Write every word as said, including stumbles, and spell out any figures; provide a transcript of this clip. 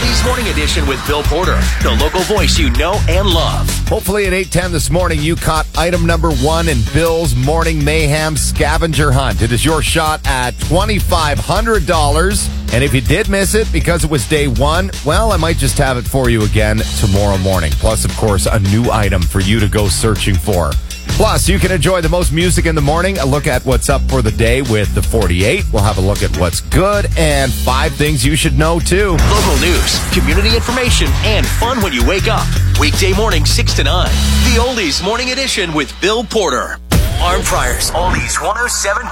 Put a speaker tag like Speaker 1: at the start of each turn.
Speaker 1: Oldies Morning Edition with Bill Porter, the local voice you know and love.
Speaker 2: Hopefully at eight ten this morning, you caught item number one in Bill's Morning Mayhem Scavenger Hunt. It is your shot at twenty-five hundred dollars. And if you did miss it because it was day one, well, I might just have it for you again tomorrow morning. Plus, of course, a new item for you to go searching for. Plus, you can enjoy the most music in the morning, a look at what's up for the day with the forty-eight. We'll have a look at what's good and five things you should know, too.
Speaker 1: Local news, community information, and fun when you wake up. Weekday morning, six to nine. The Oldies Morning Edition with Bill Porter. Arm Fryers, Oldies one oh seven.